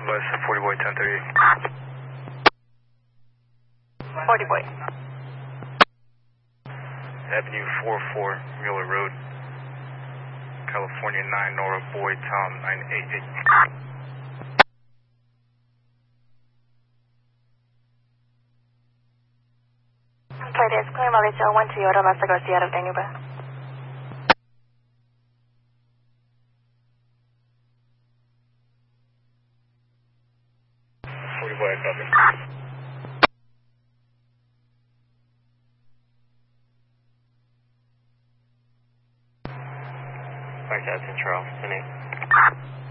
West 40 boy 1038. 40 boy. Avenue 44, Mueller Road, California 9, Nora Boy, Tom 988. Okay, there's clear Malaysia 1 Toyota Mazda Garcia out of Danuba. 40 boy, I copy. Back to Charles, 10-8.